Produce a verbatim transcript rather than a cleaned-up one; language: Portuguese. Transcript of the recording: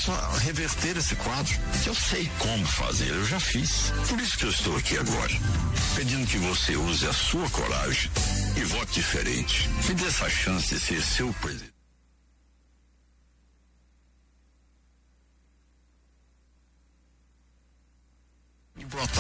possa reverter esse quadro. Eu sei como fazer, eu já fiz. Por isso que eu estou aqui agora, pedindo que você use a sua coragem e vote diferente. Me dê essa chance de ser seu presidente. E votar